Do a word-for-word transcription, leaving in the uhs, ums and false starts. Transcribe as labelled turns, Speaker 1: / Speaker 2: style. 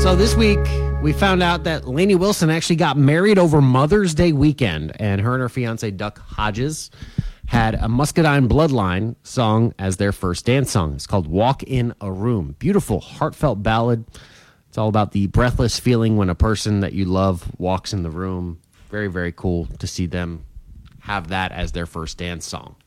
Speaker 1: So this week, we found out that Lainey Wilson actually got married over Mother's Day weekend, and her and her fiance, Duck Hodges, had a Muscadine Bloodline song as their first dance song. It's called Walk in a Room. Beautiful, heartfelt ballad. It's all about the breathless feeling when a person that you love walks in the room. Very, very cool to see them have that as their first dance song.